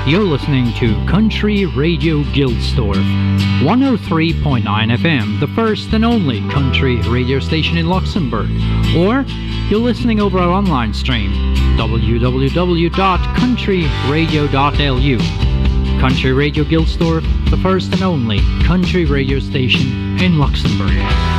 You're listening to Country Radio Gilsdorf, 103.9 FM, the first and only country radio station in Luxembourg. Or you're listening over our online stream, www.countryradio.lu. Country Radio Gilsdorf, the first and only country radio station in Luxembourg.